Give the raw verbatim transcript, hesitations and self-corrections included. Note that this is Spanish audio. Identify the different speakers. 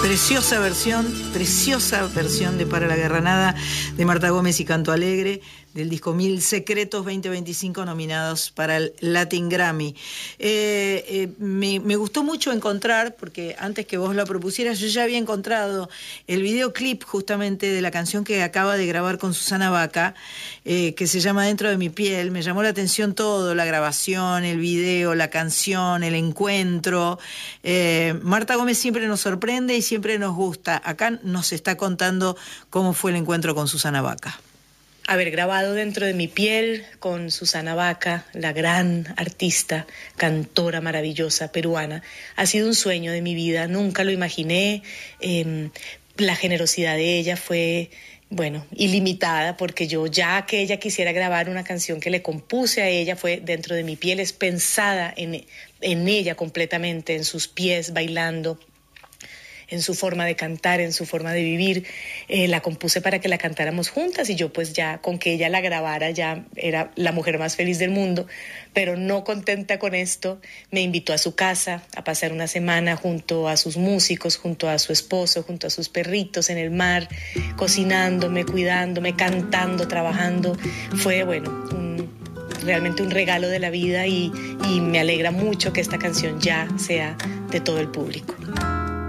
Speaker 1: Preciosa versión, preciosa versión de Para la Guerranada de Marta Gómez y Canto Alegre, del disco Mil Secretos veinte veinticinco, nominados para el Latin Grammy. Eh, eh, me, me gustó mucho encontrar, porque antes que vos la propusieras, yo ya había encontrado el videoclip justamente de la canción que acaba de grabar con Susana Baca, eh, que se llama Dentro de mi piel. Me llamó la atención todo, la grabación, el video, la canción, el encuentro. Eh, Marta Gómez siempre nos sorprende y siempre nos gusta. Acá nos está contando cómo fue el encuentro con Susana Baca.
Speaker 2: Haber grabado Dentro de mi piel con Susana Baca, la gran artista, cantora maravillosa peruana, ha sido un sueño de mi vida. Nunca lo imaginé. Eh, la generosidad de ella fue, bueno, ilimitada, porque yo, ya que ella quisiera grabar una canción que le compuse a ella, fue Dentro de mi piel, es pensada en, en ella completamente, en sus pies bailando, en su forma de cantar, en su forma de vivir. Eh, la compuse para que la cantáramos juntas y yo pues ya con que ella la grabara ya era la mujer más feliz del mundo, pero no contenta con esto, me invitó a su casa a pasar una semana junto a sus músicos, junto a su esposo, junto a sus perritos en el mar, cocinándome, cuidándome, cantando, trabajando. Fue, bueno, un, realmente un regalo de la vida y, y me alegra mucho que esta canción ya sea de todo el público.